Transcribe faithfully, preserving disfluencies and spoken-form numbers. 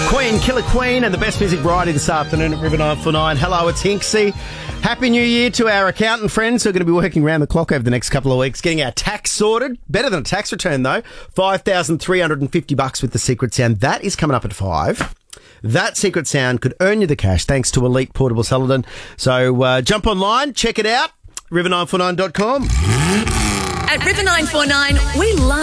Queen, Killer Queen, and the best music variety this afternoon at River nine four nine. Hello, it's Hinksy. Happy New Year to our accountant friends who are going to be working around the clock over the next couple of weeks, getting our tax sorted. Better than a tax return, though. five thousand three hundred fifty bucks with the secret sound. That is coming up at five. That secret sound could earn you the cash thanks to Elite Portable Celadon. So uh, jump online, check it out, river nine four nine dot com. At River nine four nine, we love